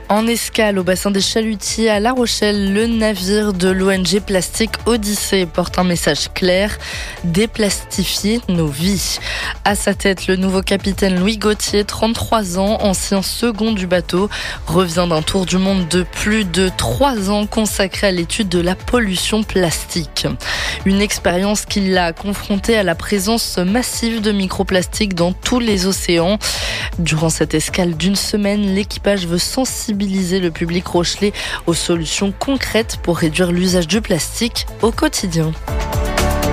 En escale au bassin des Chalutiers à La Rochelle, le navire de l'ONG Plastique Odyssée porte un message clair: déplastifier nos vies. À sa tête, le nouveau capitaine Louis Gauthier, 33 ans, ancien second du bateau, revient d'un tour du monde de plus de 3 ans consacré à l'étude de la pollution plastique. Une expérience qui l'a confronté à la présence massive de microplastiques dans tous les océans. Durant cette escale d'une semaine, l'équipage veut sensibiliser le public rochelais aux solutions concrètes pour réduire l'usage du plastique au quotidien.